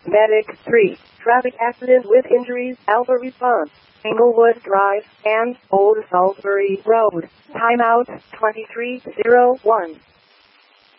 Medic 3. Traffic accident with injuries. Alpha response. Englewood Drive and Old Salisbury Road. Timeout 2301.